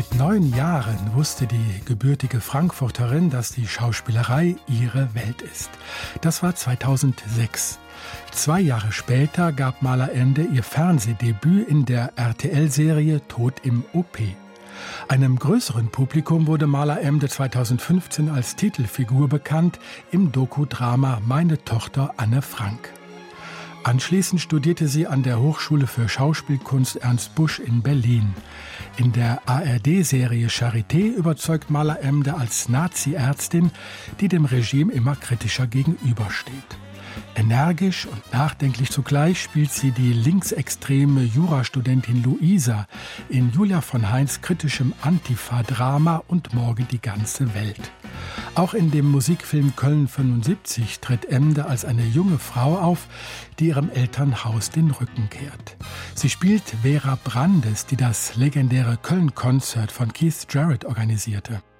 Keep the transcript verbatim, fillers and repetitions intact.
Mit neun Jahren wusste die gebürtige Frankfurterin, dass die Schauspielerei ihre Welt ist. Das war zweitausendsechs. Zwei Jahre später gab Mala Emde ihr Fernsehdebüt in der R T L-Serie Tod im O P. Einem größeren Publikum wurde Mala Emde zweitausendfünfzehn als Titelfigur bekannt im Dokudrama Meine Tochter Anne Frank. Anschließend studierte sie an der Hochschule für Schauspielkunst Ernst Busch in Berlin. In der A R D-Serie Charité überzeugt Mala Emde als Nazi-Ärztin, die dem Regime immer kritischer gegenübersteht. Energisch und nachdenklich zugleich spielt sie die linksextreme Jurastudentin Luisa in Julia von Heinz kritischem Antifa-Drama Und morgen die ganze Welt. Auch in dem Musikfilm Köln fünfundsiebzig tritt Emde als eine junge Frau auf, die ihrem Elternhaus den Rücken kehrt. Sie spielt Vera Brandes, die das legendäre Köln-Konzert von Keith Jarrett organisierte.